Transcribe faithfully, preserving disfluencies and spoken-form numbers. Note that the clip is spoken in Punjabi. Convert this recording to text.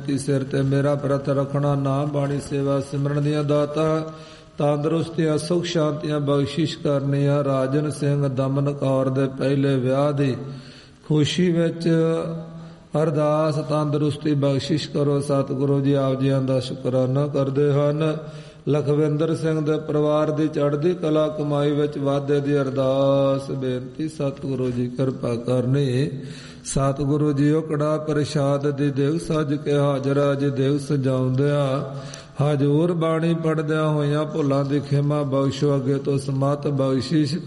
ਬੇਨਤੀ ਸਿਰ ਤੇ ਮੇਰਾ ਪ੍ਰਤ ਰੱਖਣਾ, ਨਾਮ ਬਾਣੀ ਸੇਵਾ ਸਿਮਰਨ ਦੀਆਂ ਦਾਤਾ, ਤੰਦਰੁਸਤੀਆਂ ਸੁਖ ਸ਼ਾਂਤੀਆਂ ਬਖਸ਼ਿਸ਼ ਕਰਨੀਆਂ। ਰਾਜਨ ਸਿੰਘ ਦਮਨ ਕੌਰ ਦੇ ਪਹਿਲੇ ਵਿਆਹ ਦੀ ਖੁਸ਼ੀ ਵਿੱਚ ਅਰਦਾਸ ਤੰਦਰੁਸਤੀ ਬਖਸ਼ਿਸ਼ ਕਰੋ। ਸਤਿਗੁਰੂ ਜੀ ਆਪ ਜੀਆਂ ਦਾ ਸ਼ੁਕਰਾਨਾ ਕਰਦੇ ਹਨ। ਲਖਵਿੰਦਰ ਸਿੰਘ ਦੇ ਪਰਿਵਾਰ ਦੀ ਚੜ੍ਹਦੀ ਕਲਾ ਕਮਾਈ ਵਿੱਚ ਵਾਧੇ ਦੀ ਅਰਦਾਸ ਬੇਨਤੀ। ਸਤਿਗੁਰੂ ਜੀ ਕਿਰਪਾ ਕਰਨੀ। ਸਤਿਗੁਰੂ ਜੀ ਉਹ ਕੜਾ ਪ੍ਰਸ਼ਾਦ ਦੀ ਦੇਗ ਸੱਜ ਕੇ ਹਾਜ਼ਰਾ ਜੀ ਦੇਗ ਸਜਾਉਂਦਿਆਂ ਹਜ਼ੂਰ ਬਾਣੀ ਪੜ੍ਹਦਿਆਂ ਹੋਇਆਂ ਭੁੱਲਾਂ ਦੀ ਖਿਮਾ ਬਖਸ਼ੋ, ਅੱਗੇ ਤੋਂ ਸਮਤ ਬਖਸ਼ਿਸ਼